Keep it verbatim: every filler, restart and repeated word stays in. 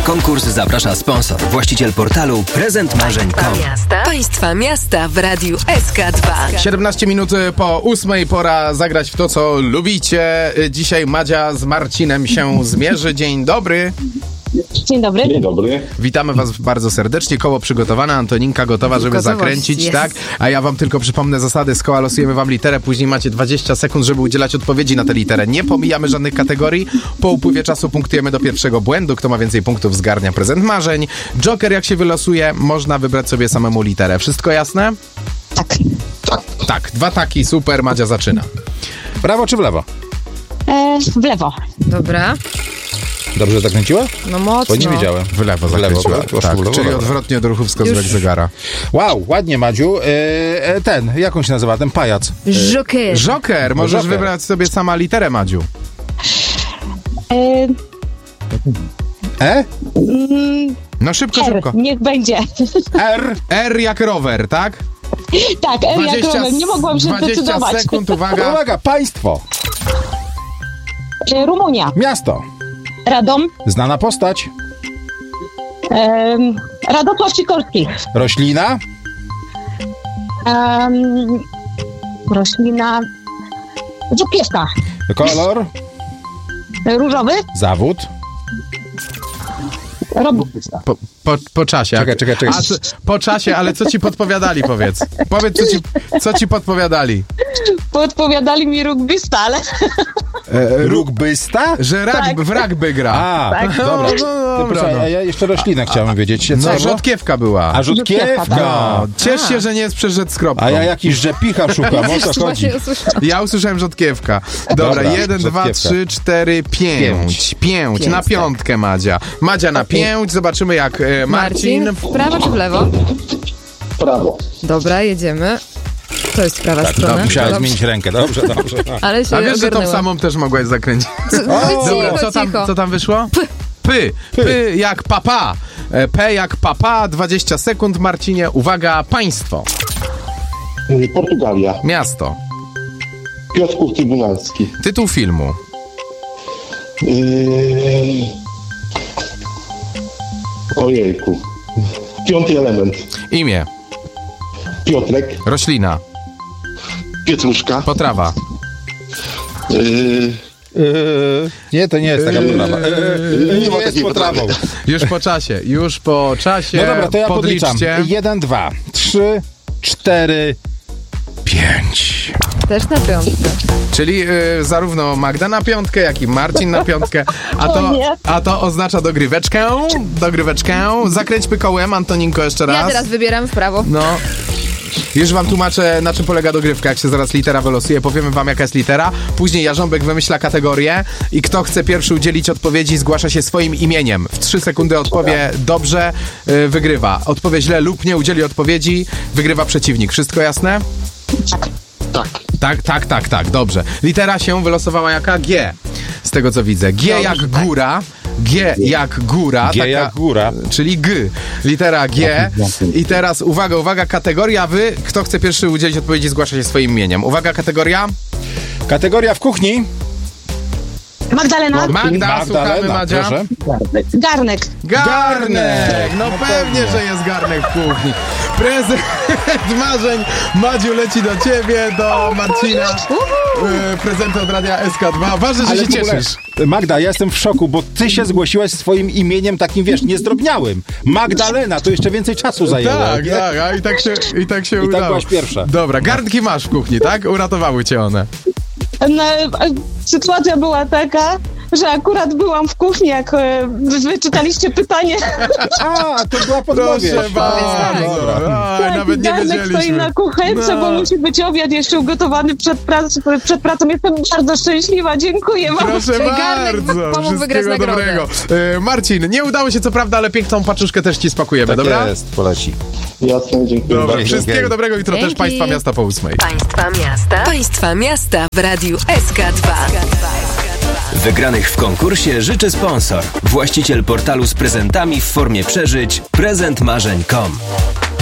konkurs zaprasza sponsor, właściciel portalu prezent marzeń kropka com. Miasta, Państwa miasta w Radiu S K dwa. siedemnaście minut po ósmej, pora zagrać w to, co lubicie. Dzisiaj Madzia z Marcinem się zmierzy. Dzień dobry. Dzień dobry. Dzień dobry. Witamy was bardzo serdecznie. Koło przygotowane, Antoninka gotowa, żeby Gotowość zakręcić, jest. tak? A ja wam tylko przypomnę zasady. Z koła losujemy wam literę, później macie dwadzieścia sekund, żeby udzielać odpowiedzi na tę literę. Nie pomijamy żadnych kategorii. Po upływie czasu punktujemy do pierwszego błędu. Kto ma więcej punktów, zgarnia prezent marzeń. Joker, jak się wylosuje, można wybrać sobie samemu literę. Wszystko jasne? Tak. Tak. Tak, dwa taki, super. Madzia zaczyna. Prawo czy w lewo? E, w lewo. Dobra, Dobrze zakręciła? no mocno. Bo nie wiedziałem. W lewo W lewo, zakręciła. poszło Tak, w lewo, czyli dobra. odwrotnie od ruchu wskazówek Już. zegara. Wow, ładnie, Madziu. E, e, ten, jak on się nazywa? Ten pajac. Joker. Joker, możesz Joker. wybrać sobie sama literę, Madziu. E, E? mm, No szybko, R, szybko. niech będzie. R. R jak rower, tak? Tak, R jak rower. Nie mogłam się dwadzieścia zdecydować. sekund, uwaga. Uwaga, państwo. E, Rumunia. Miasto. Radom. Znana postać. E, Radosław Sikorski. Roślina. E, roślina. Żukiewka. Kolor. E, Różowy. Zawód. Rob... Po, po, po czasie. Czekaj, czekaj, czekaj. A, co, po czasie, ale co ci podpowiadali, powiedz? Powiedz, co ci, co ci podpowiadali? Podpowiadali mi rugbysta, ale... Rugbysta? Że rag, Tak. w rugby gra. A, Tak. dobra. No, no, Ty, dobra, proszę, no. a ja jeszcze roślinę chciałem wiedzieć. No, Co? rzodkiewka była. A rzutkiewka. No, ciesz się, że nie jest przez rzecz z kropką. A ja jakiś rzepicha szukam, o co chodzi? Właśnie usłyszałam. Ja usłyszałem rzodkiewka. Dobra, Dobra, jeden, dwa, rzodkiewka. trzy, cztery, pięć. Pięć. Na Pięć, piątkę, Madzia. Madzia na pięć. Zobaczymy, jak e, Marcin. Marcin, w prawo czy w lewo? Prawo. Dobra, jedziemy. To jest prawa Tak, strona. no, musiałem Dobrze. zmienić rękę, dobrze, dobrze. Ale się A wiesz, że tą ogarnęłam. samą też mogłaś zakręcić. No cicho, Dobra, co tam, cicho. co tam wyszło? P. Py. Py jak papa. E, P jak papa. dwadzieścia sekund, Marcinie. Uwaga, państwo. Y, Portugalia. Miasto. Piotrków Trybunalski. Tytuł filmu. Yy... Ojejku. Piąty element. Imię. Piotrek. Roślina. Pietruszka. Potrawa. Yy... Yy, nie, to nie jest taka potrawa. Yy, nie ma nie jest takiej potrawą. Już po czasie. Już po czasie. No dobra, to ja podliczam. Podliczcie. Jeden, dwa, trzy, cztery, pięć. Też na piątkę. Czyli y, zarówno Magda na piątkę, jak i Marcin na piątkę. A to, O nie. a to oznacza dogryweczkę. Dogryweczkę. Zakręćmy kołem, Antoninko, jeszcze raz. Ja teraz wybieram w prawo. No. Już wam tłumaczę, na czym polega dogrywka, jak się zaraz litera wylosuje. Powiemy wam, jaka jest litera. Później Jarząbek wymyśla kategorię i kto chce pierwszy udzielić odpowiedzi, zgłasza się swoim imieniem. W trzy sekundy odpowie dobrze, y, wygrywa. Odpowie źle lub nie udzieli odpowiedzi, wygrywa przeciwnik. Wszystko jasne? Tak. Tak, tak, tak, tak, dobrze. Litera się wylosowała jaka? G. Z tego, co widzę. G Dobrze, jak tak. góra. G jak góra. G jak góra. Czyli G. Litera G. I teraz uwaga, uwaga, kategoria. Wy, kto chce pierwszy udzielić odpowiedzi, zgłasza się swoim imieniem. Uwaga, kategoria. Kategoria w kuchni. Magdalena. Magda, słuchamy, Madzia. proszę. Garnek. Garnek! No pewnie, że jest garnek w kuchni. Prezent marzeń Madziu leci do ciebie, do Marcina. E, Prezenty od Radia S K dwa. Ważne, że Ale się w ogóle, cieszysz. Magda, ja jestem w szoku, bo ty się zgłosiłaś swoim imieniem takim, wiesz, niezdrobniałym. Magdalena, to jeszcze więcej czasu zajęło. Tak, nie? tak, a i tak się, i tak się I tak udało. byłaś pierwsza. Dobra, garnki masz w kuchni, tak? Uratowały cię one. No, e, sytuacja była taka, że akurat byłam w kuchni, jak e, wy wyczytaliście pytanie. A, to była podpowiedź. Proszę bardzo. Dobra. Aj, nawet nie Garnek stoi wiedzieliśmy. na kuchence, No. bo musi być obiad jeszcze ugotowany przed, prac, przed pracą. Jestem bardzo szczęśliwa, dziękuję wam. Proszę Czyli garnek bardzo. pomógł wygrać Wszystkiego nagrodę. dobrego. E, Marcin, nie udało się co prawda, ale piękną paczuszkę też ci spakujemy, Tak dobra? jest, poleci. Jasne, dziękuję Dobra, bardzo. wszystkiego Dzięki. dobrego, jutro też Dzięki. Państwa Miasta po ósmej. Państwa miasta. Państwa miasta w Radiu S K dwa. Wygranych w konkursie życzy sponsor, właściciel portalu z prezentami w formie przeżyć prezent marzeń kropka com.